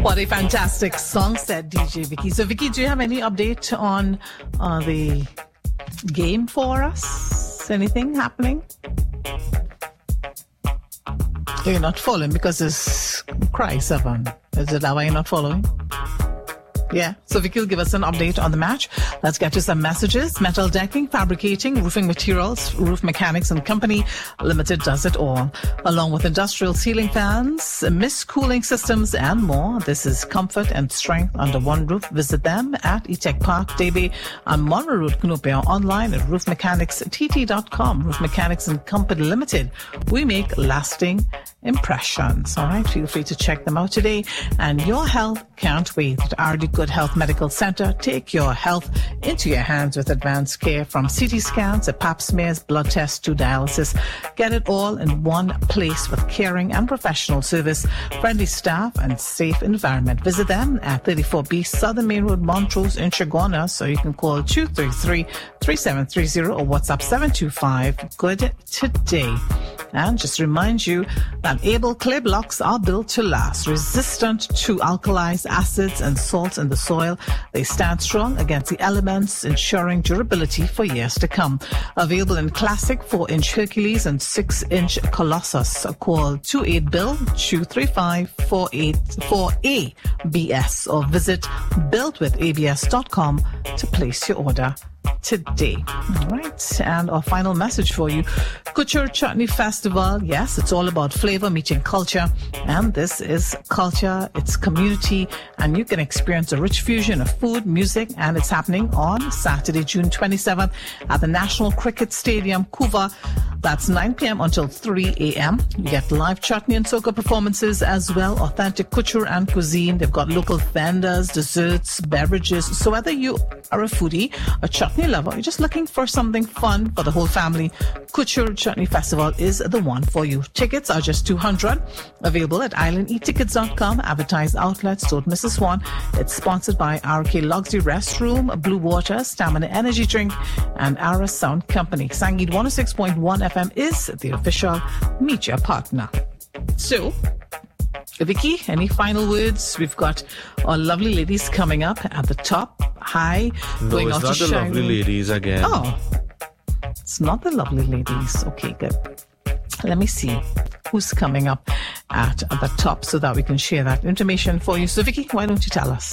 What a fantastic song, said DJ Vicky. So, Vicky, do you have any update on the game for us? Anything happening? You're not following because it's Cry7. Is it that why you're not following? Yeah. So Vicky will give us an update on the match. Let's get to some messages. Metal decking, fabricating, roofing materials, Roof Mechanics and Company Limited does it all. Along with industrial ceiling fans, mist cooling systems and more. This is comfort and strength under one roof. Visit them at E-Tech Park, Davie on Monroe Road, Cunupia, online at roofmechanicstt.com. Roof Mechanics and Company Limited. We make lasting impressions. All right. Feel free to check them out today. And your health can't wait. At RD Good Health Medical Center, take your health into your hands with advanced care from CT scans to pap smears, blood tests to dialysis. Get it all in one place with caring and professional service, friendly staff and safe environment. Visit them at 34B Southern Main Road, Montrose in Chagona. So you can call 233-3730 or WhatsApp 725-GOOD today. And just remind you that Able clay blocks are built to last, resistant to alkalis, acids and salts in the soil. They stand strong against the elements, ensuring durability for years to come. Available in classic 4-inch Hercules and 6-inch Colossus. Call 28Bill 235-4ABS or visit builtwithabs.com to place your order today. All right. And our final message for you. Couture Chutney Festival. Yes, it's all about flavor meeting culture. And this is culture, it's community, and you can experience a rich fusion of food, music, and it's happening on Saturday, June 27th at the National Cricket Stadium, Couva. That's 9 p.m. until 3 a.m. You get live chutney and soca performances as well, authentic couture and cuisine. They've got local vendors, desserts, beverages. So whether you are a foodie, a chutney lover, you're just looking for something fun for the whole family, Couture Chutney Festival is the one for you. Tickets are just $200. Available at islandetickets.com. Advertised outlets, don't miss this one. It's sponsored by RK Luxury Restroom, Blue Water, Stamina Energy Drink, and Ara Sound Company. Sangeet 106.1 FM is the official media partner. So, Vicky, any final words? We've got our lovely ladies coming up at the top. Hi. No, going it's off not to the Shine. lovely ladies again. Oh, it's not the lovely ladies. Okay, good. Let me see who's coming up at the top so that we can share that information for you. So, Vicky, why don't you tell us?